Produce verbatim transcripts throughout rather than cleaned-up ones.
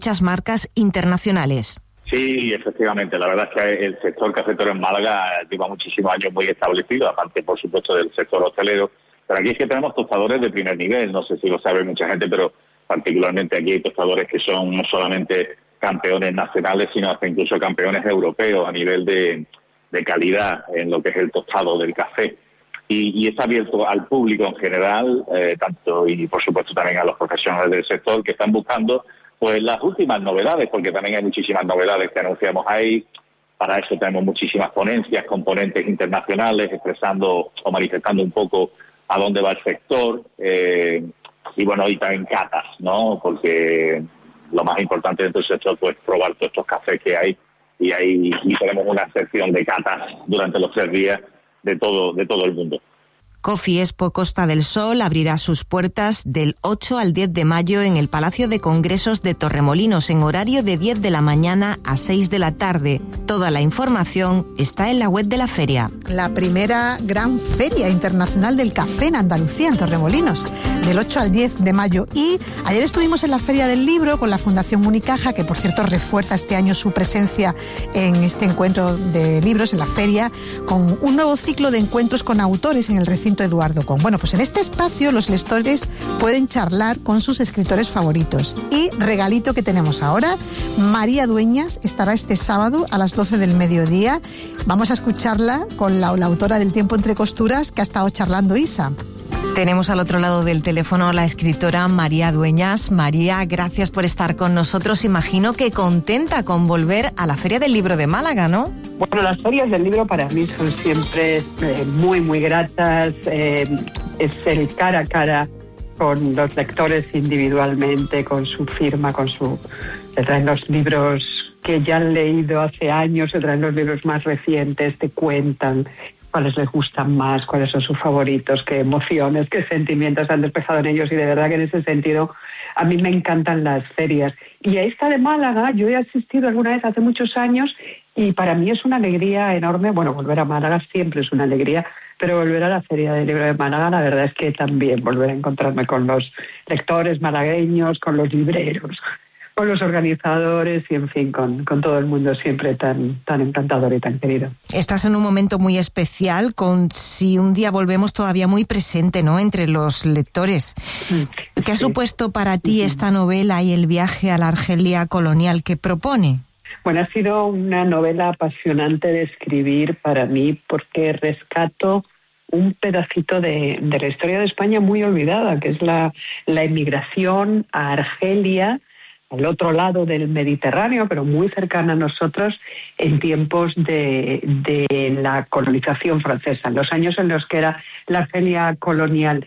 muchas marcas internacionales. Sí, efectivamente. La verdad es que el sector cafetero en Málaga lleva muchísimos años muy establecido, aparte, por supuesto, del sector hostelero. Pero aquí es que tenemos tostadores de primer nivel. No sé si lo sabe mucha gente, pero particularmente aquí hay tostadores que son no solamente campeones nacionales, sino hasta incluso campeones europeos a nivel de, de calidad en lo que es el tostado del café. Y, y está abierto al público en general, eh, tanto y por supuesto también a los profesionales del sector que están buscando pues las últimas novedades, porque también hay muchísimas novedades que anunciamos ahí. Para eso tenemos muchísimas ponencias, componentes internacionales, expresando o manifestando un poco a dónde va el sector. Eh, y bueno, y también catas, ¿no? Porque lo más importante dentro del sector pues probar todos estos cafés que hay. Y ahí y tenemos una sección de catas durante los tres días de todo, de todo el mundo. Coffee Expo Costa del Sol abrirá sus puertas del ocho al diez de mayo en el Palacio de Congresos de Torremolinos en horario de diez de la mañana a seis de la tarde. Toda la información está en la web de la feria. La primera gran feria internacional del café en Andalucía, en Torremolinos, del ocho al diez de mayo. Y ayer estuvimos en la Feria del Libro con la Fundación Unicaja, que por cierto refuerza este año su presencia en este encuentro de libros, en la feria, con un nuevo ciclo de encuentros con autores en el recinto Eduardo Con. Bueno, pues en este espacio los lectores pueden charlar con sus escritores favoritos. Y regalito que tenemos ahora, María Dueñas estará este sábado a las doce del mediodía. Vamos a escucharla con la, la autora del Tiempo entre costuras, que ha estado charlando Isa. Tenemos al otro lado del teléfono a la escritora María Dueñas. María, gracias por estar con nosotros. Imagino que contenta con volver a la Feria del Libro de Málaga, ¿no? Bueno, las ferias del libro para mí son siempre eh, muy, muy gratas. Eh, es el cara a cara con los lectores individualmente, con su firma, con su... Te traen los libros que ya han leído hace años, te traen los libros más recientes, te cuentan cuáles les gustan más, cuáles son sus favoritos, qué emociones, qué sentimientos han despejado en ellos, y de verdad que en ese sentido a mí me encantan las ferias. Y a esta de Málaga yo he asistido alguna vez hace muchos años y para mí es una alegría enorme. Bueno, volver a Málaga siempre es una alegría, pero volver a la Feria del Libro de Málaga, la verdad es que también volver a encontrarme con los lectores malagueños, con los libreros, con los organizadores y, en fin, con, con todo el mundo siempre tan, tan encantador y tan querido. Estás en un momento muy especial, con Si un día volvemos todavía muy presente, ¿no?, entre los lectores. ¿Qué sí. ha supuesto para ti sí. esta novela y el viaje a la Argelia colonial que propone? Bueno, ha sido una novela apasionante de escribir para mí, porque rescato un pedacito de, de la historia de España muy olvidada, que es la, la emigración a Argelia, al otro lado del Mediterráneo, pero muy cercana a nosotros, en tiempos de, de la colonización francesa, en los años en los que era la Argelia colonial.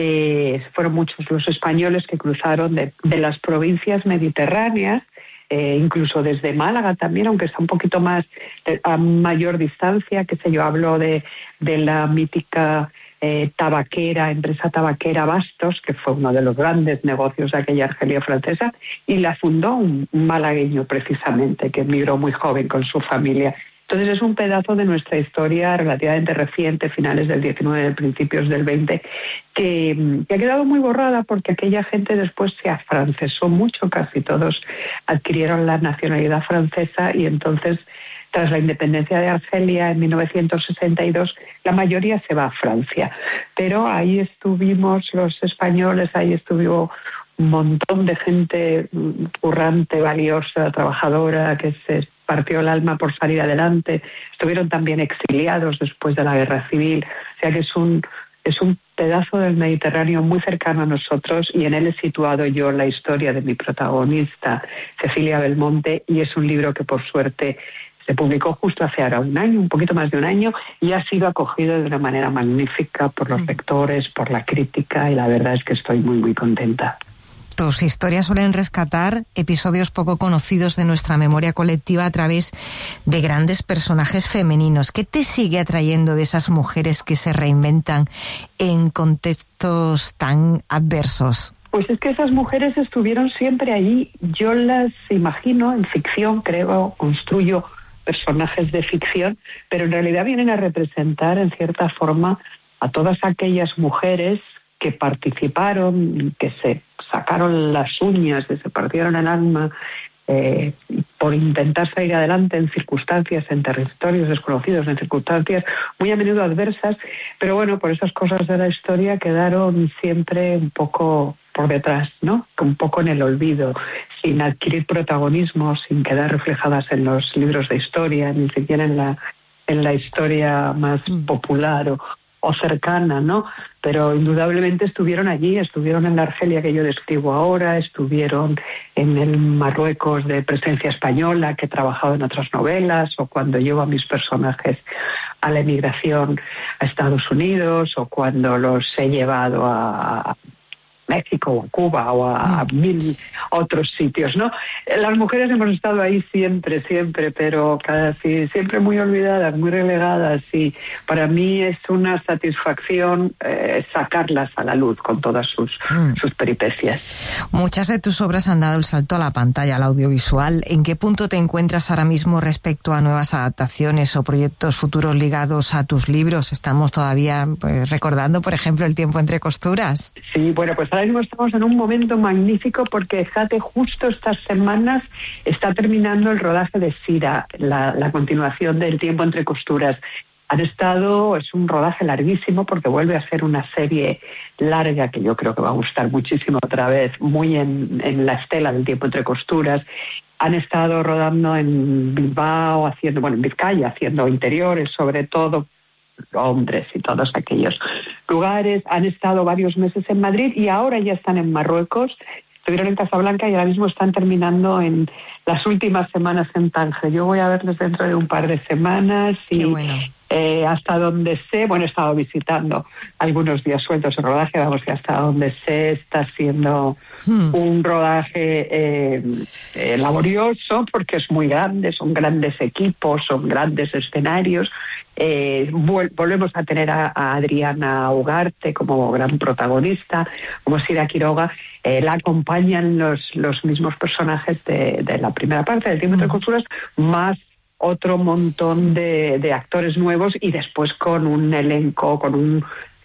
Eh, fueron muchos los españoles que cruzaron de, de las provincias mediterráneas, eh, incluso desde Málaga también, aunque está un poquito más eh, a mayor distancia, qué sé yo, hablo de, de la mítica Eh, tabaquera, empresa tabaquera Bastos, que fue uno de los grandes negocios de aquella Argelia francesa, y la fundó un malagueño precisamente, que emigró muy joven con su familia. Entonces es un pedazo de nuestra historia relativamente reciente, finales del diecinueve, principios del veinte, que, que ha quedado muy borrada porque aquella gente después se afrancesó mucho, casi todos adquirieron la nacionalidad francesa, y entonces, tras la independencia de Argelia en mil novecientos sesenta y dos, la mayoría se va a Francia. Pero ahí estuvimos los españoles, ahí estuvo un montón de gente currante, valiosa, trabajadora, que se partió el alma por salir adelante. Estuvieron también exiliados después de la Guerra Civil. O sea que es un, es un pedazo del Mediterráneo muy cercano a nosotros, y en él he situado yo la historia de mi protagonista, Cecilia Belmonte, y es un libro que por suerte se publicó justo hace ahora un año, un poquito más de un año, y ha sido acogido de una manera magnífica por los lectores, por la crítica, y la verdad es que estoy muy, muy contenta. Tus historias suelen rescatar episodios poco conocidos de nuestra memoria colectiva a través de grandes personajes femeninos. ¿Qué te sigue atrayendo de esas mujeres que se reinventan en contextos tan adversos? Pues es que esas mujeres estuvieron siempre allí. Yo las imagino en ficción, creo, construyo personajes de ficción, pero en realidad vienen a representar en cierta forma a todas aquellas mujeres que participaron, que se sacaron las uñas, que se partieron el alma eh, por intentar salir adelante en circunstancias, en territorios desconocidos, en circunstancias muy a menudo adversas, pero bueno, por esas cosas de la historia quedaron siempre un poco por detrás, ¿no? Un poco en el olvido, sin adquirir protagonismo, sin quedar reflejadas en los libros de historia, ni siquiera en la en la historia más popular o, o cercana, ¿no? Pero indudablemente estuvieron allí, estuvieron en la Argelia que yo describo ahora, estuvieron en el Marruecos de presencia española, que he trabajado en otras novelas, o cuando llevo a mis personajes a la emigración a Estados Unidos, o cuando los he llevado a México o a Cuba o a, a mil otros sitios, ¿no? Las mujeres hemos estado ahí siempre, siempre, pero casi siempre muy olvidadas, muy relegadas, y para mí es una satisfacción eh, sacarlas a la luz con todas sus, mm. sus peripecias. Muchas de tus obras han dado el salto a la pantalla, al audiovisual. ¿En qué punto te encuentras ahora mismo respecto a nuevas adaptaciones o proyectos futuros ligados a tus libros? Estamos todavía pues, recordando, por ejemplo, El tiempo entre costuras. Sí, bueno, pues ahora mismo estamos en un momento magnífico porque, fíjate, justo estas semanas está terminando el rodaje de Sira, la, la continuación del Tiempo entre costuras. Han estado, es un rodaje larguísimo porque vuelve a ser una serie larga que yo creo que va a gustar muchísimo otra vez, muy en, en la estela del Tiempo entre costuras. Han estado rodando en Bilbao, haciendo, bueno, en Vizcaya, haciendo interiores, sobre todo, Londres y todos aquellos lugares. Han estado varios meses en Madrid y ahora ya están en Marruecos. Estuvieron en Casablanca y ahora mismo están terminando en las últimas semanas en Tánger. Yo voy a verles dentro de un par de semanas y bueno. eh, hasta donde sé, bueno, he estado visitando algunos días sueltos en rodaje, vamos, que hasta donde sé está siendo hmm. un rodaje eh, eh, laborioso porque es muy grande, son grandes equipos, son grandes escenarios. Eh, vol- volvemos a tener a, a Adriana Ugarte como gran protagonista, como Sira Quiroga. Eh, la acompañan los, los mismos personajes de, de la primera parte del Tiempo entre costuras, más otro montón de, de actores nuevos y después con un elenco, con un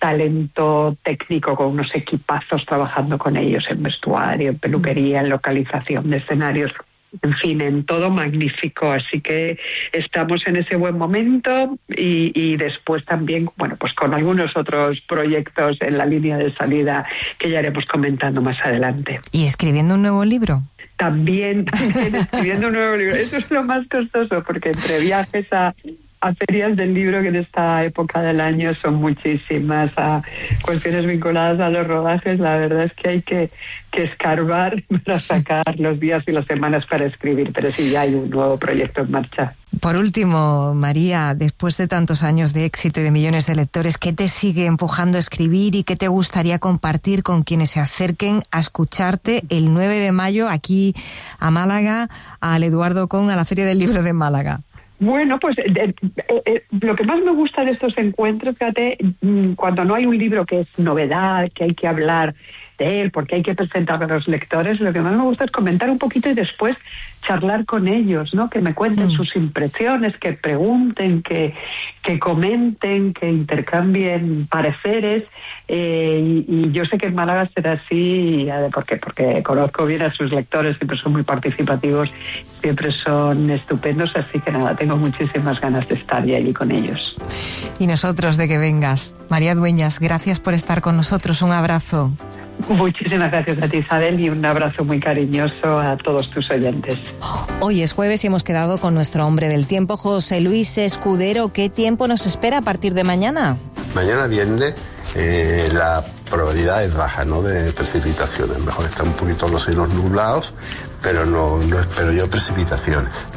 talento técnico, con unos equipazos trabajando con ellos en vestuario, en peluquería, en localización de escenarios. En fin, en todo magnífico, así que estamos en ese buen momento y, y después también, bueno, pues con algunos otros proyectos en la línea de salida que ya iremos comentando más adelante. ¿Y escribiendo un nuevo libro? También, también escribiendo un nuevo libro. Eso es lo más costoso, porque entre viajes a... a ferias del libro, que en esta época del año son muchísimas, a cuestiones vinculadas a los rodajes, la verdad es que hay que, que escarbar para sacar los días y las semanas para escribir, pero sí, ya hay un nuevo proyecto en marcha. Por último, María, después de tantos años de éxito y de millones de lectores, ¿qué te sigue empujando a escribir y qué te gustaría compartir con quienes se acerquen a escucharte el nueve de mayo aquí a Málaga, al Eduardo Con, a la Feria del Libro de Málaga? Bueno, pues eh, eh, eh, lo que más me gusta de estos encuentros, fíjate, cuando no hay un libro que es novedad, que hay que hablar de él, porque hay que presentar a los lectores, lo que más me gusta es comentar un poquito y después charlar con ellos, ¿no? Que me cuenten mm. sus impresiones, que pregunten, que, que comenten, que intercambien pareceres. Eh, y, y yo sé que en Málaga será así, ¿por qué? Porque conozco bien a sus lectores, siempre son muy participativos, siempre son estupendos, así que nada, tengo muchísimas ganas de estar ya allí con ellos. Y nosotros de que vengas. María Dueñas, gracias por estar con nosotros, un abrazo. Muchísimas gracias a ti, Isabel, y un abrazo muy cariñoso a todos tus oyentes. Hoy es jueves y hemos quedado con nuestro hombre del tiempo, José Luis Escudero. ¿Qué tiempo nos espera a partir de mañana? Mañana viernes eh, la probabilidad es baja, ¿no?, de precipitaciones. Mejor están un poquito los cielos nublados, pero no, no espero yo precipitaciones.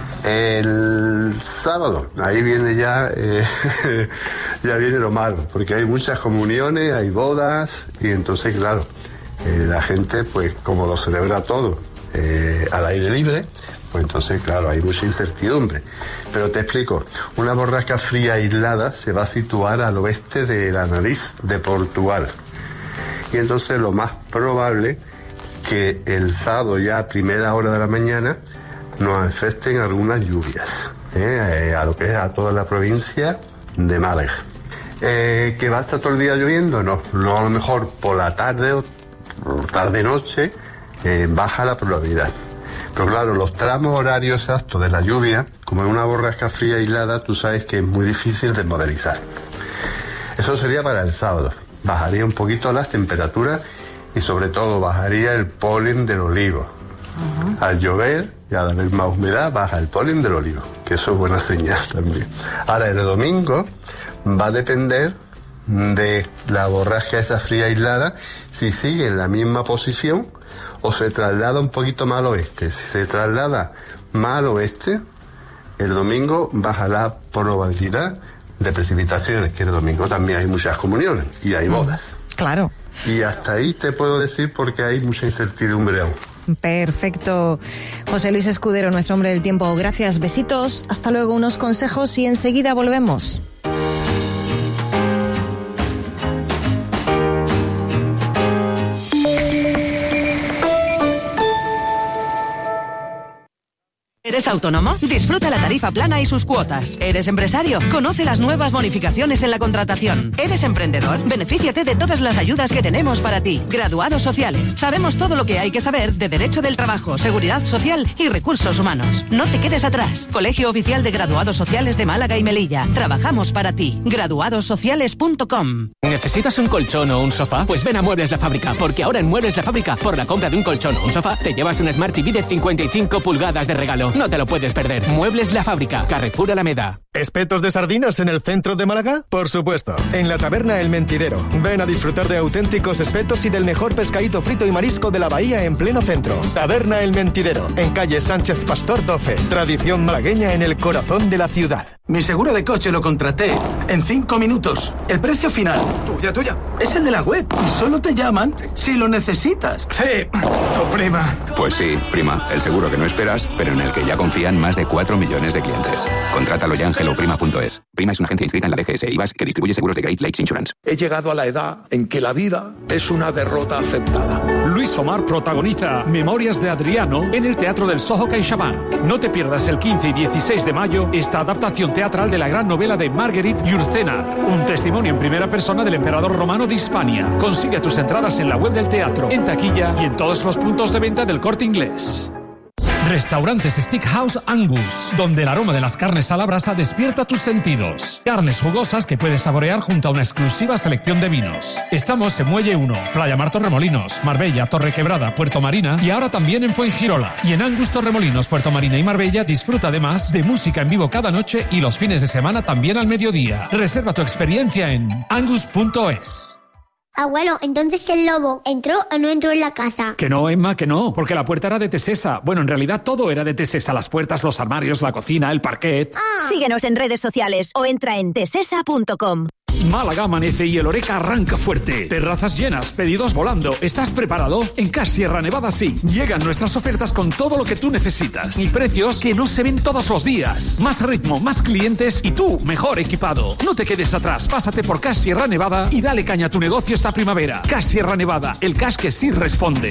El sábado, ahí viene ya, eh, ya viene lo malo, porque hay muchas comuniones, hay bodas, y entonces, claro, eh, la gente, pues, como lo celebra todo eh, al aire libre, pues entonces, claro, hay mucha incertidumbre. Pero te explico, una borrasca fría aislada se va a situar al oeste de la nariz de Portugal. Y entonces lo más probable que el sábado ya a primera hora de la mañana nos afecten algunas lluvias, ¿eh? a lo que es a toda la provincia de Málaga. Eh, ¿Que va a estar todo el día lloviendo? No, no, a lo mejor por la tarde o tarde-noche eh, baja la probabilidad. Pero claro, los tramos horarios exactos de la lluvia, como en una borrasca fría aislada, tú sabes que es muy difícil de modelizar. Eso sería para el sábado. Bajaría un poquito las temperaturas y sobre todo bajaría el polen del olivo. Uh-huh. Al llover y al haber más humedad baja el polen del olivo, que eso es buena señal también. Ahora el domingo va a depender de la borrasca esa fría aislada, si sigue en la misma posición o se traslada un poquito más al oeste. Si se traslada más al oeste, el domingo baja la probabilidad de precipitaciones, que el domingo también hay muchas comuniones y hay bodas. Claro. Y hasta ahí te puedo decir porque hay mucha incertidumbre aún. Perfecto. José Luis Escudero, nuestro hombre del tiempo. Gracias, besitos. Hasta luego, unos consejos y enseguida volvemos. ¿Eres autónomo? Disfruta la tarifa plana y sus cuotas. ¿Eres empresario? Conoce las nuevas bonificaciones en la contratación. ¿Eres emprendedor? Benefíciate de todas las ayudas que tenemos para ti. Graduados sociales. Sabemos todo lo que hay que saber de Derecho del Trabajo, Seguridad Social y Recursos Humanos. No te quedes atrás. Colegio Oficial de Graduados Sociales de Málaga y Melilla. Trabajamos para ti. graduados sociales punto com. ¿Necesitas un colchón o un sofá? Pues ven a Muebles La Fábrica, porque ahora en Muebles La Fábrica, por la compra de un colchón o un sofá, te llevas un Smart T V de cincuenta y cinco pulgadas de regalo. No te lo puedes perder. Muebles La Fábrica, Carrefour Alameda. ¿Espetos de sardinas en el centro de Málaga? Por supuesto. En la taberna El Mentidero. Ven a disfrutar de auténticos espetos y del mejor pescadito frito y marisco de la bahía en pleno centro. Taberna El Mentidero, en calle Sánchez Pastor doce. Tradición malagueña en el corazón de la ciudad. Mi seguro de coche lo contraté en cinco minutos. El precio final, tuya, tuya, es el de la web. Y solo te llaman si lo necesitas. Sí, tu prima. Pues sí, prima, el seguro que no esperas, pero en el que ya confían más de cuatro millones de clientes. Contrátalo ya en hello prima punto es. Prima es una agencia inscrita en la D G S I V A S que distribuye seguros de Great Lakes Insurance. He llegado a la edad en que la vida es una derrota aceptada. Luis Omar protagoniza Memorias de Adriano en el Teatro del Soho CaixaBank. No te pierdas el quince y dieciséis de mayo esta adaptación teatral de la gran novela de Marguerite Yourcenar, un testimonio en primera persona del emperador romano de Hispania. Consigue tus entradas en la web del teatro, en taquilla y en todos los puntos de venta del Corte Inglés. Restaurantes Steakhouse Angus, donde el aroma de las carnes a la brasa despierta tus sentidos. Carnes jugosas que puedes saborear junto a una exclusiva selección de vinos. Estamos en Muelle uno, Playa Mar Torremolinos, Marbella, Torrequebrada, Puerto Marina y ahora también en Fuengirola. Y en Angus Torremolinos, Puerto Marina y Marbella disfruta además de música en vivo cada noche y los fines de semana también al mediodía. Reserva tu experiencia en angus punto es. Abuelo, entonces el lobo ¿entró o no entró en la casa? Que no, Emma, que no, porque la puerta era de Tesesa. Bueno, en realidad todo era de Tesesa, las puertas, los armarios, la cocina, el parquet. Ah. Síguenos en redes sociales o entra en tesesa punto com. Málaga amanece y el Oreca arranca fuerte. Terrazas llenas, pedidos volando. ¿Estás preparado? En Cash Sierra Nevada sí. Llegan nuestras ofertas con todo lo que tú necesitas. Y precios que no se ven todos los días. Más ritmo, más clientes y tú mejor equipado. No te quedes atrás. Pásate por Cash Sierra Nevada y dale caña a tu negocio esta primavera. Cash Sierra Nevada, el cash que sí responde.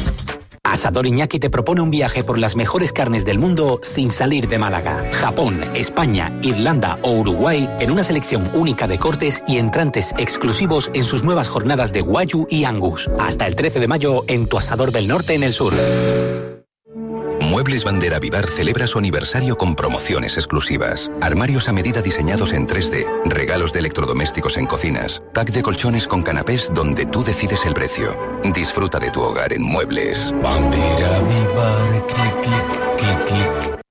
Asador Iñaki te propone un viaje por las mejores carnes del mundo sin salir de Málaga. Japón, España, Irlanda o Uruguay en una selección única de cortes y entrantes exclusivos en sus nuevas jornadas de Wagyu y Angus. Hasta el trece de mayo en tu Asador del Norte en el sur. Muebles Bandera Vivar celebra su aniversario con promociones exclusivas. Armarios a medida diseñados en tres D, regalos de electrodomésticos en cocinas, pack de colchones con canapés donde tú decides el precio. Disfruta de tu hogar en Muebles. Bandera Vivar, clic, clic, clic, clic.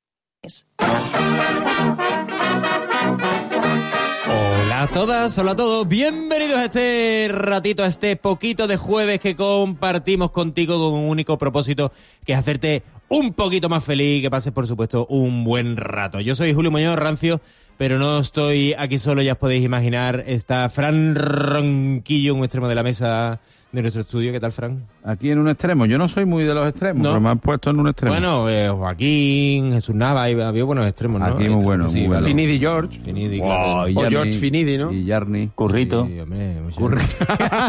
Hola a todas, hola a todos, bienvenidos a este ratito, a este poquito de jueves que compartimos contigo con un único propósito, que es hacerte un poquito más feliz, que pases por supuesto un buen rato. Yo soy Julio Muñoz Rancio, pero no estoy aquí solo, ya os podéis imaginar, está Fran Ronquillo en un extremo de la mesa de nuestro estudio. ¿Qué tal, Fran? Aquí en un extremo. Yo no soy muy de los extremos, ¿no? Pero me han puesto en un extremo. Bueno, eh, Joaquín, Jesús Nava, había buenos extremos, ¿no? Aquí muy bueno, sí, muy bueno. Finidi George. Finidi, wow, claro. Y o Yarni, George Finidi, ¿no? Y Yarni. Currito. Sí, hombre, Currito.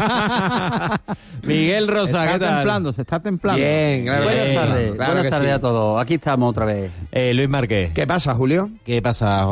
Miguel Rosa, está ¿qué tal? templando, se está templando. Bien, claro. Buenas Bien, tardes, claro buenas tardes sí. a todos. Aquí estamos otra vez. Eh, Luis Márquez. ¿Qué pasa, Julio? ¿Qué pasa, Juan Amodeo?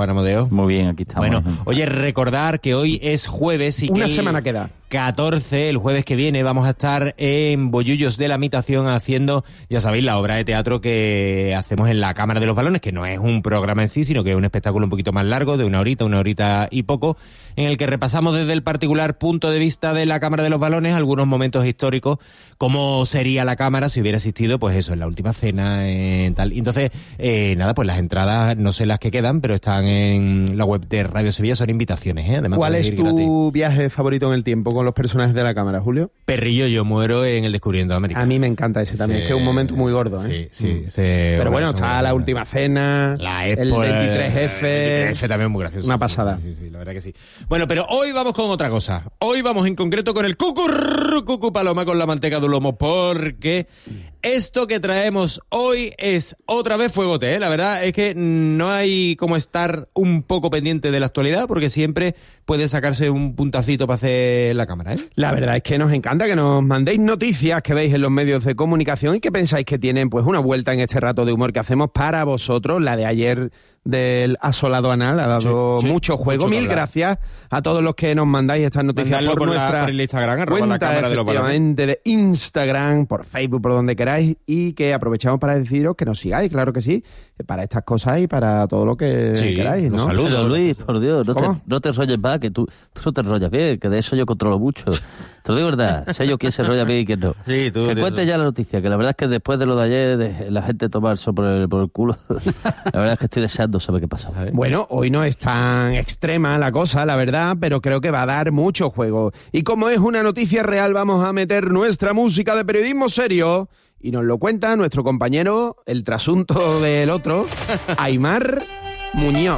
Claro. Muy bien, aquí estamos. Bueno, oye, recordar que hoy es jueves y que... Una semana queda. catorce, el jueves que viene, vamos a estar en Bollullos de la Mitación haciendo, ya sabéis, la obra de teatro que hacemos en la Cámara de los Balones, que no es un programa en sí, sino que es un espectáculo un poquito más largo, de una horita, una horita y poco, en el que repasamos desde el particular punto de vista de la Cámara de los Balones algunos momentos históricos, cómo sería la Cámara si hubiera existido, pues eso, en la Última Cena, en tal. Entonces, eh, nada, pues las entradas, no sé las que quedan, pero están en la web de Radio Sevilla, son invitaciones, ¿eh? Además, ¿cuál es tu gratis. viaje favorito en el tiempo con los personajes de la Cámara, Julio? Perrillo, yo muero en el Descubriendo América. A mí me encanta ese también, sí, es que es un momento muy gordo, ¿eh? Sí, sí. Mm. sí Pero bueno, está la Última Cena, la el veintitrés F. El veintitrés F también muy gracioso. Una pasada. Sí, sí, sí, la verdad que sí. Bueno, pero hoy vamos con otra cosa. Hoy vamos en concreto con el cucurru, cucu paloma con la manteca de lomo, porque esto que traemos hoy es otra vez fuegote, ¿eh? La verdad es que no hay como estar un poco pendiente de la actualidad, porque siempre puede sacarse un puntacito para hacer la cámara, ¿eh? La verdad es que nos encanta que nos mandéis noticias que veis en los medios de comunicación y que pensáis que tienen pues una vuelta en este rato de humor que hacemos para vosotros. La de ayer del asolado anal ha dado sí, sí, mucho juego. Mucho Mil gracias a todos los que nos mandáis estas noticias por, por nuestra la, por el Instagram, cuenta la cámara de, los efectivamente de Instagram, por Facebook, por donde queráis, y que aprovechamos para deciros que nos sigáis, claro que sí, para estas cosas y para todo lo que sí, queráis, ¿no? Saludos. Pero Luis, por Dios, no te, no te enrolles más, que tú, tú no te enrollas bien, que de eso yo controlo mucho. Te lo digo verdad, sé yo quién se enrolla bien y quién no. Sí, tú, que cuentes ya la noticia, que la verdad es que después de lo de ayer, de la gente tomar eso por el, por el culo, la verdad es que estoy deseando saber qué pasa. ¿eh? Bueno, hoy no es tan extrema la cosa, la verdad, pero creo que va a dar mucho juego. Y como es una noticia real, vamos a meter nuestra música de periodismo serio y nos lo cuenta nuestro compañero, el trasunto del otro, Aimar Muñoz.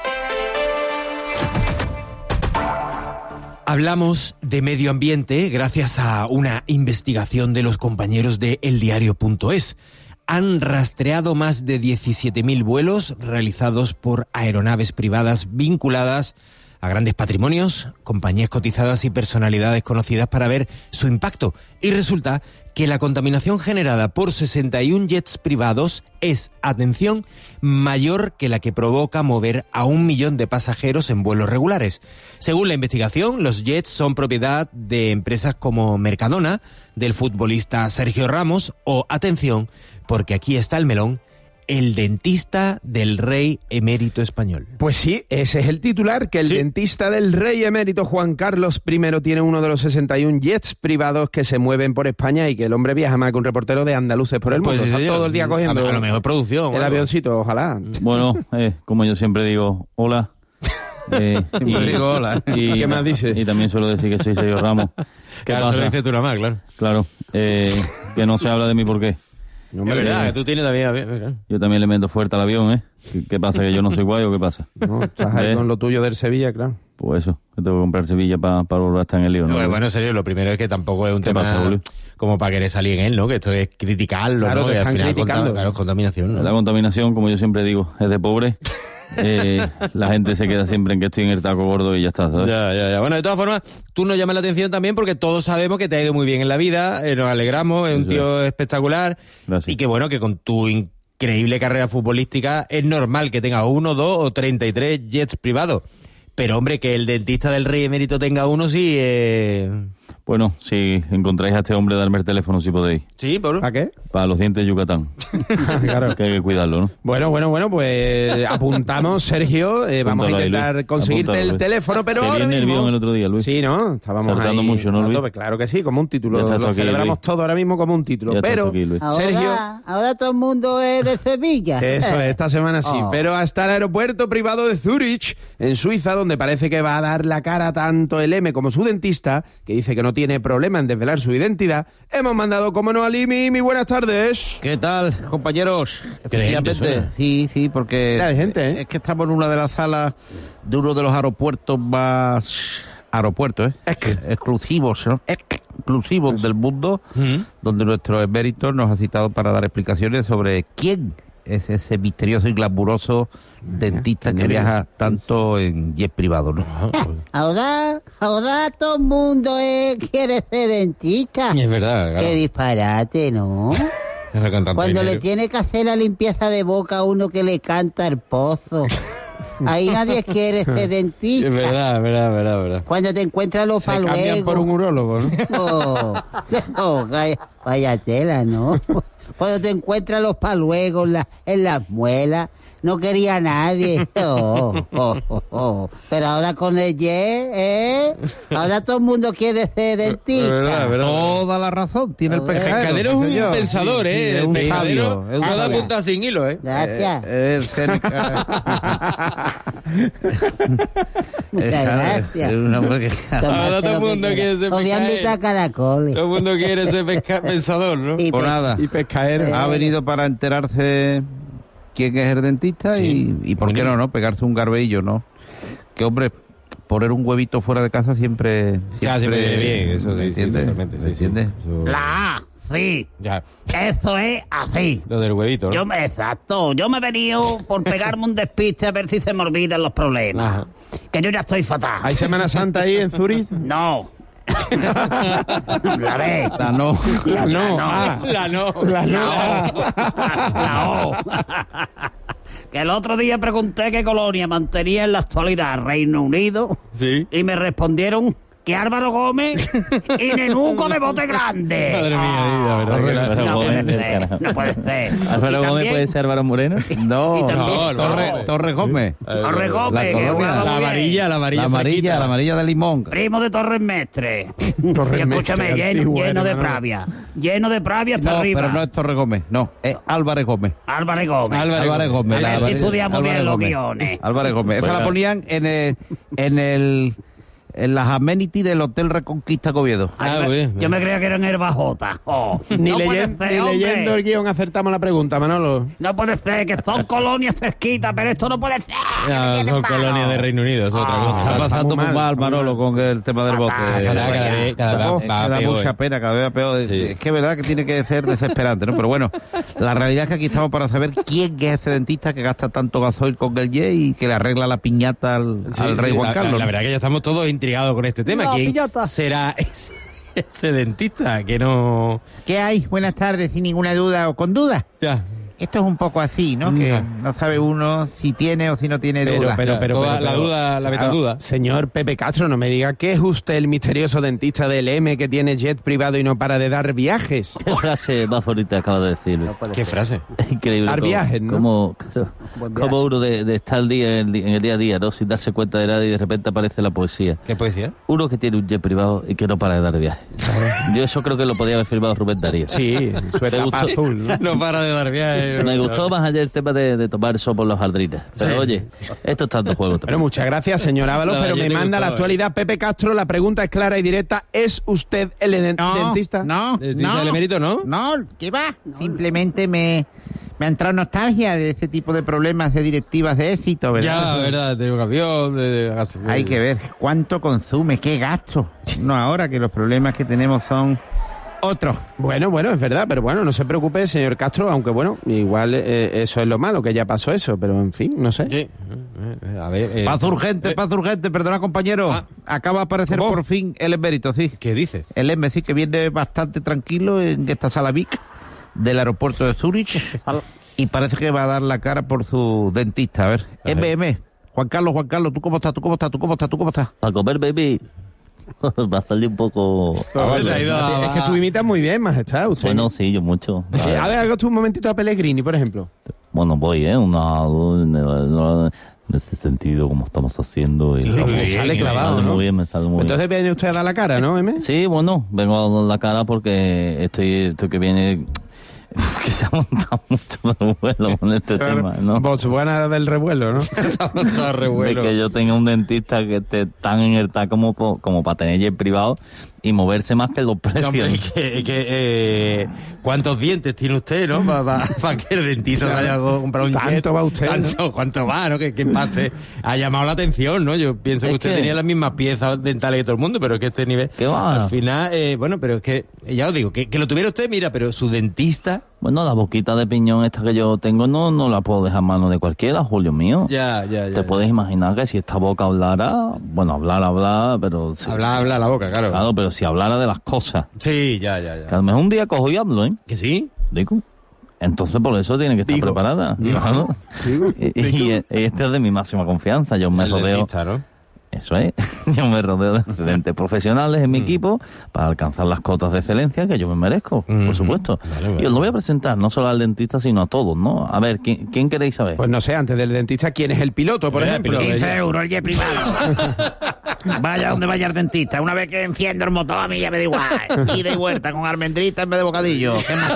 Hablamos de medio ambiente gracias a una investigación de los compañeros de eldiario punto es. Han rastreado más de diecisiete mil vuelos realizados por aeronaves privadas vinculadas a grandes patrimonios, compañías cotizadas y personalidades conocidas para ver su impacto. Y resulta que la contaminación generada por sesenta y un jets privados es, atención, mayor que la que provoca mover a un millón de pasajeros en vuelos regulares. Según la investigación, los jets son propiedad de empresas como Mercadona, del futbolista Sergio Ramos o, atención, porque aquí está el melón, el dentista del rey emérito español. Pues sí, ese es el titular, que el sí. dentista del rey emérito Juan Carlos primero tiene uno de los sesenta y un jets privados que se mueven por España y que el hombre viaja más que un reportero de andaluces por el pues mundo. Sí, Está todo el día cogiendo a, a lo mejor producción. El bueno. avioncito, ojalá. Bueno, eh, como yo siempre digo, hola. Eh, siempre y, digo hola. Y, ¿Qué más dices? Y también suelo decir que soy Sergio Ramos. ¿Qué claro, pasa? Se lo dice tú nada más, claro. Claro, eh, que no se habla de mí por qué. No, es verdad, que tú tienes también... Yo también le meto fuerte al avión, ¿eh? ¿Qué, qué pasa? ¿Que yo no soy guay o qué pasa? No, estás ahí ¿Eh? con lo tuyo del Sevilla, claro. Pues eso, que tengo que comprar Sevilla para pa volver a estar en el lío, ¿no? no bueno, en serio, lo primero es que tampoco es un tema pasa, como para querer salir en él, ¿no? Que esto es criticarlo, claro, ¿no? Te y están al final criticando. Claro, contaminación, ¿no? La contaminación, como yo siempre digo, es de pobre. Eh, la gente se queda siempre en que estoy en el taco gordo y ya está, ¿sabes? Ya, ya, ya. Bueno, de todas formas, tú nos llamas la atención también porque todos sabemos que te ha ido muy bien en la vida, eh, nos alegramos, es un tío espectacular. Gracias. Y que bueno, que con tu increíble carrera futbolística es normal que tengas uno, dos o treinta y tres jets privados. Pero hombre, que el dentista del rey emérito tenga uno, sí... Eh... Bueno, si encontráis a este hombre, darme el teléfono si podéis. ¿Sí? ¿Por? ¿Para qué? Para los dientes de Yucatán. Claro. Que hay que cuidarlo, ¿no? Bueno, bueno, bueno, pues apuntamos, Sergio. Eh, vamos a intentar ahí, conseguirte Apúntalo, el Luis. teléfono, pero Te ahora viene mismo... el guión el otro día, Luis. Sí, ¿no? Estábamos Saltando ahí mucho, ¿no, Luis? tope. Claro que sí, como un título. Lo aquí, celebramos Luis. todo ahora mismo como un título. Ya pero, aquí, Sergio... Ahora, ahora todo el mundo es de Sevilla. Eso es, esta semana sí. Oh. Pero hasta el aeropuerto privado de Zurich, en Suiza, donde parece que va a dar la cara tanto el M como su dentista, que dice que no tiene problema en desvelar su identidad, hemos mandado, como no, a Limi. Mi buenas tardes. ¿Qué tal, compañeros? Efectivamente, sí, sí, porque hay gente, ¿eh? es que estamos en una de las salas de uno de los aeropuertos más aeropuertos, ¿eh? Es exclusivos, ¿no? exclusivos es. del mundo, uh-huh. donde nuestro emérito nos ha citado para dar explicaciones sobre quién es ese misterioso y glamuroso dentista que viaja tanto en jet privado, ¿no? Ahora, ahora todo el mundo eh, quiere ser dentista. Es verdad, claro. Qué disparate, ¿no? Cuando le tiene que hacer la limpieza de boca a uno que le canta el pozo. Ahí nadie quiere ser dentista. Es verdad, es verdad, es verdad, es verdad. Cuando te encuentras los Se cambian paluegos. por un urólogo, ¿no? Oh, oh, vaya, vaya tela, ¿no? Cuando te encuentras los paluegos en, la, en las muelas, no quería a nadie. Oh, oh, oh, oh. Pero ahora con el Y, ¿eh? Ahora todo el mundo quiere ser dentista. Verdad, verdad. Toda la razón, tiene el pescadero. El pescadero es un yo. pensador, Sí, ¿eh? sí, es El un pescadero sabio, es un no da sabio. punta sin hilo, ¿eh? Gracias. Eh, eh, Muchas gracias. Es un hombre que... Ahora todo el mundo quiere ser Podían invitar a pescadero. caracoles. Todo el mundo quiere ser pesca- pensador, ¿no? Y Por pe- nada. Y pescaero. Ha venido para enterarse quién es el dentista Sí. y, y por qué no, ¿no? Pegarse un garbeillo, ¿no? Que, hombre, poner un huevito fuera de casa siempre... Ya, siempre viene bien, eso ¿me sí, sí, entiendes? totalmente, ¿Me sí, sí. entiendes? Eso- La A, sí. Ya, Eso es así. lo del huevito, ¿no? Yo me, exacto, yo me he venido por pegarme un despiste a ver si se me olvidan los problemas. Ajá. Que yo ya estoy fatal. ¿Hay Semana Santa ahí en Zurich? No. La B. La no. La no. La Ah, La no. la no. La O. Que el otro día pregunté qué colonia mantenía en la actualidad Reino Unido Sí. y me respondieron que Álvaro Gómez y Nenuco de Bote Grande. Madre mía, la verdad que la- No puede Gómez, ser, carajo. no puede ser. Álvaro Y Gómez también- puede ser Álvaro Moreno. No, Y también- no, no, Torre, no. Torre Gómez. Torre Gómez, La que colonia. jugaba La muy bien. amarilla, la amarilla. La amarilla, cerquita. la amarilla de limón. Primo de Torres Mestre. Torres Y escúchame, Mestre, lleno, antiguo, lleno de hermano. pravia. Lleno de pravia hasta No, arriba. pero no es Torre Gómez, no, es Álvarez Gómez. Álvarez Gómez. Álvarez Álvarez Gómez. A la ver si Álvarez- estudiamos Álvarez bien los Gómez. guiones. Álvarez Gómez. Esa Bueno. la ponían en el, en el, en las amenities del Hotel Reconquista Oviedo. Ah, muy bien. Yo me creía que eran herbajota. Oh, Ni, no puede leyen- ser, ni hombre. leyendo el guión acertamos la pregunta, Manolo. No puede ser, que son colonias cerquitas, pero esto no puede ser. Ya, son colonias de Reino Unido, es otra Ah, cosa. Está está pasando muy muy mal, mal, está muy Manolo, mal. con el tema del bote. Fatal, Cada vez- cada vez- cada vez Es que va da peor, mucha eh. pena, cada vez va peor. Sí. Es que es verdad que tiene que ser desesperante, ¿no? Pero bueno, la realidad es que aquí estamos para saber quién es ese dentista que gasta tanto gasoil con el Y y que le arregla la piñata al, Sí, al rey sí, Juan la- Carlos. La, ¿no? verdad que ya estamos todos intrigados con este tema. La ¿Quién piñata. será ese, ese dentista que no...? ¿Qué hay? Buenas tardes, sin ninguna duda o con duda. Ya. Esto es un poco así, ¿no? Que no sabe uno si tiene o si no tiene Pero- duda. pero- pero- Toda la duda, la Claro, metaduda. Señor Pepe Castro, no me diga que es usted el misterioso dentista del M que tiene jet privado y no para de dar viajes. ¿Qué frase más bonita acaba de decir? ¿Qué frase? Increíble. Dar como- viajes, ¿no? Como, claro, Buen viaje. como uno de, de estar al día en, el, en el día a día, ¿no? Sin darse cuenta de nada y de repente aparece la poesía. ¿Qué poesía? Uno que tiene un jet privado y que no para de dar viajes. Yo eso creo que lo podía haber firmado Rubén Darío. Sí, su Me etapa gustó. azul, ¿no? No para de dar viajes. Me gustó más ayer el tema de, de tomar sol por los jardines. Pero Sí. oye, esto está en tu juego Bueno, también. muchas gracias, señor Ábalos, Nada, pero yo me te manda gustó, la eh. actualidad. Pepe Castro, la pregunta es clara y directa. ¿Es usted el den- dentista? No, ¿Dentista no. del emérito, no? No, ¿qué va? Simplemente me, me ha entrado nostalgia de ese tipo de problemas de directivas de éxito, ¿verdad? Ya, verdad, de un avión, de, de gas- Hay que ver cuánto consume, qué gasto. No ahora que los problemas que tenemos son otros. Bueno, bueno, es verdad, pero bueno, no se preocupe, señor Castro, aunque bueno, igual eh, eso es lo malo, que ya pasó eso, pero en fin, no sé. Sí. Eh, A ver, eh, Paz urgente, eh, paz urgente, perdona compañero. Ah. Acaba de aparecer ¿Cómo? por fin el emérito, sí. ¿Qué dice? El M, sí, que viene bastante tranquilo en esta sala V I C del aeropuerto de Zurich y parece que va a dar la cara por su dentista. A ver, M M, Juan Carlos, Juan Carlos, ¿tú cómo estás? ¿Tú cómo estás? ¿Tú cómo estás? ¿Tú cómo estás? Para comer, baby, va a salir un poco... Ah, se ha ido a- Es que tú imitas muy bien, majestad, usted. Bueno, sí, yo mucho. Sí, a ver, haga tú un momentito a Pellegrini, por ejemplo. Bueno, voy, ¿eh? Una, una- en ese sentido, como estamos haciendo. Y Sí, me sale me clavado, sale ¿no? muy bien, me sale muy Entonces viene usted a dar la cara, ¿no, M? bien. Sí, bueno, vengo a dar la cara porque estoy, esto que viene... que se ha montado mucho revuelo con este tema, ¿no? Botswana del revuelo, ¿no? Está re bueno. De que yo tenga un dentista que esté tan en el ta como, po- como para tener jet privado y moverse más que los precios. Hombre, es que, es que, eh, ¿cuántos dientes tiene usted, no? Para que el dentista se haya comprado un ¿Tanto jet. va usted, ¿Tanto? ¿Cuánto va, no? Que, que empaste. Ha llamado la atención, ¿no? Yo pienso que Es usted que- tenía las mismas piezas dentales que todo el mundo, pero es que este nivel... ¿Qué va? Al final, eh, bueno, pero es que, ya os digo, que, que lo tuviera usted, mira, pero su dentista... Bueno, la boquita de piñón esta que yo tengo no, no la puedo dejar en mano de cualquiera, Julio mío. Ya, ya, ya. Te puedes imaginar que si esta boca hablara, bueno, hablar, hablar, pero... si- Habla, si- habla la boca, claro. Claro, pero si hablara de las cosas. Sí, ya, ya, Que a ya. lo mejor un día cojo y hablo, ¿eh? ¿Que sí? Digo. Entonces por eso tiene que estar Digo, preparada. digo, Claro. digo, y, y, y este es de mi máxima confianza. Yo me El rodeo. dentista, ¿no? Eso es. Yo me rodeo de excelentes profesionales en mi equipo para alcanzar las cotas de excelencia que yo me merezco, por supuesto. Vale, vale. Y os lo voy a presentar no solo al dentista, sino a todos, ¿no? A ver, ¿quién, quién queréis saber? Pues no sé, antes del dentista, ¿quién es el piloto, por Mira, ejemplo? piloto. quince euros el jet privado. Vaya donde vaya el dentista. Una vez que enciendo el motor, a mí ya me da igual. Ida y vuelta con almendrita en vez de bocadillo. Que es más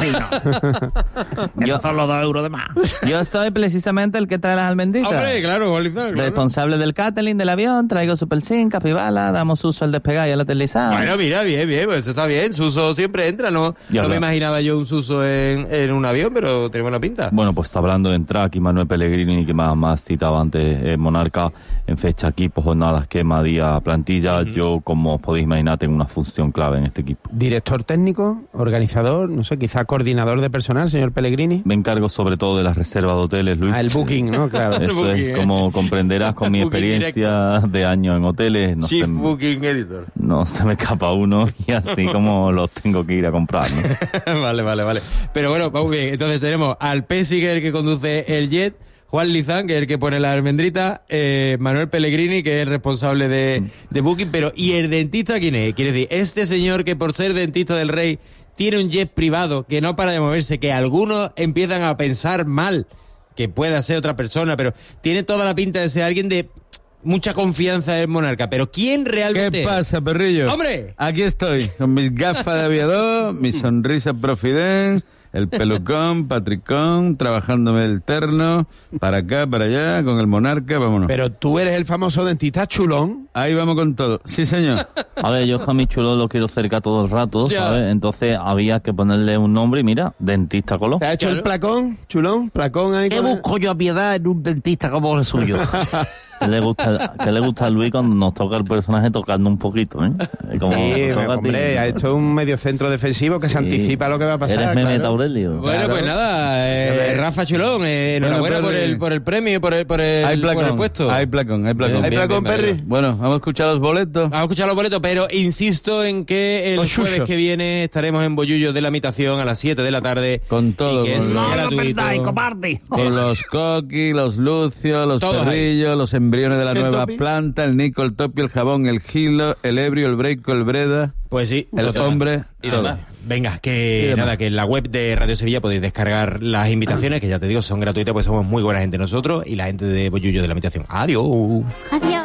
fino. Esos son los dos euros de más. Yo soy precisamente el que trae las almendritas. Hombre, claro, Bolívar, claro. Responsable del catering del avión, traigo Super Zinc, Capibala, damos uso al despegar y al aterrizar. Bueno, mira, bien, bien, pues eso está bien. Suso siempre entra, ¿no? Ya no me está. imaginaba yo un Suso en, en un avión, pero tiene buena pinta. Bueno, pues está hablando de entrar aquí Manuel Pellegrini, que más, más citaba antes, eh, Monarca, en fecha equipo, jornada, esquema, día, plantilla. Uh-huh. Yo, como os podéis imaginar, tengo una función clave en este equipo. Director técnico, organizador, no sé, quizá coordinador de personal, señor Pellegrini. Me encargo sobre todo de las reservas de hoteles, Luis. Ah, el booking, ¿no? Claro. Eso booking, es, ¿eh? como comprenderás con mi experiencia de años en hoteles. No Chief se, Booking Editor. no se me escapa uno y así como los tengo que ir a comprar, ¿no? Vale, vale, vale. Pero bueno, vamos bien. Entonces tenemos al Pesi, que es el que conduce el jet, Juan Lizán, que es el que pone la almendrita, eh, Manuel Pellegrini, que es el responsable de, de Booking, pero ¿y el dentista quién es? Quiere decir, este señor que por ser dentista del rey tiene un jet privado que no para de moverse, que algunos empiezan a pensar mal que pueda ser otra persona, pero tiene toda la pinta de ser alguien de mucha confianza en Monarca. Pero ¿quién realmente ¿Qué pasa, perrillo? ¡Hombre! Aquí estoy, con mis gafas de aviador, mi sonrisa profident, el pelucón, patricón, trabajándome el terno, para acá, para allá, con el Monarca, vámonos. Pero tú eres el famoso dentista chulón. Ahí vamos con todo. Sí, señor. A ver, yo a mi chulo lo quiero cerca todo el rato, Ya. ¿sabes? Entonces había que ponerle un nombre y mira, Dentista Colón. ¿Te ha hecho Claro. el placón, chulón? ¿Placón ahí? ¿Qué con- busco yo a piedad en un dentista como el suyo? ¿Qué le gusta, qué le gusta a Luis cuando nos toca el personaje tocando un poquito, eh? Como Sí, te toca a ti. hombre, ha hecho un medio centro defensivo que se Sí. anticipa lo que va a pasar. Eres Mehmet claro. Aurelio. Bueno, Claro. pues nada, eh, Rafa Chulón, eh, enhorabuena Bueno, por Perry. el, por el premio, por el, por el, Hay por el placón, puesto. hay placón, hay placón. Bien, ¿Hay bien, placón, bien, Perry? bien. Bueno, vamos a escuchar los boletos. Vamos a escuchar los boletos, pero insisto en que el Los jueves chuchos. que viene estaremos en Bollullos de la Habitación a las siete de la tarde. Con todo, Y que con es lo- No lo gratuito. perdáis, cobarde. Con los Coqui, los Lucio, los Todos Perrillos, los embriones de la ¿El nueva Topi? planta, el Nico, el Topi, el Jabón, el Gilo, el Ebrio, el Breico, el Breda, Pues sí, el total. Hombre, Y todo. demás. Venga, Y que demás. nada, que en la web de Radio Sevilla podéis descargar las invitaciones, que ya te digo, son gratuitas, pues somos muy buena gente nosotros y la gente de Bollullos de la Habitación. Adiós. Adiós.